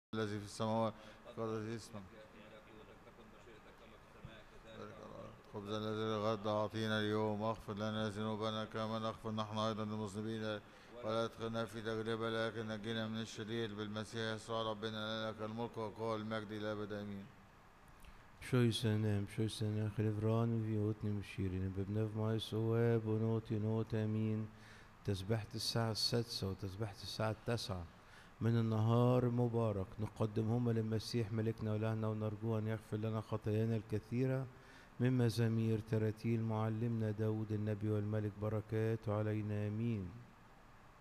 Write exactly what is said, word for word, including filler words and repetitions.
الذي في السماوات قدس اسمك. خبز الذي غدا أعطينا اليوم، واغفر لنا ذنوبنا كما نغفر نحن أيضا للمذنبين، ولا تدخلنا في تجربة لكن نجينا من الشرير بالمسيح يسوع ربنا، لك الملك والقوة والمجد إلى الأبد آمين. Sjöjsen, sjöjsen, خلفران في وطني مشيرين ببنف ماي سواب ونوتي نوت امين. تسبحت الساعة السادسة وتسبحت الساعة التاسعة من النهار مبارك نقدمهما للمسيح ملكنا ولهنا، ونرجو أن يغفر لنا خطايانا الكثيرة من مزامير تراتيل معلمنا داود النبي والملك، بركات علينا آمين.